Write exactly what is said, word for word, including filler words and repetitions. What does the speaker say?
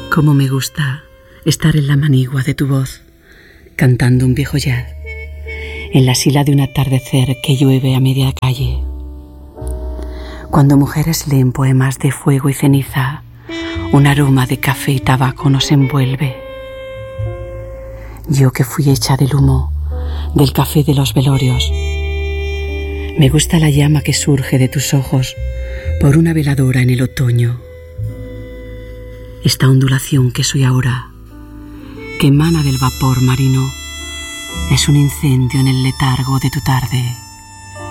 Cómo me gusta estar en la manigua de tu voz, cantando un viejo jazz, en la sila de un atardecer que llueve a media calle. Cuando mujeres leen poemas de fuego y ceniza, un aroma de café y tabaco nos envuelve. Yo que fui hecha del humo, del café de los velorios, me gusta la llama que surge de tus ojos por una veladora en el otoño. Esta ondulación que soy ahora, que emana del vapor marino, es un incendio en el letargo de tu tarde.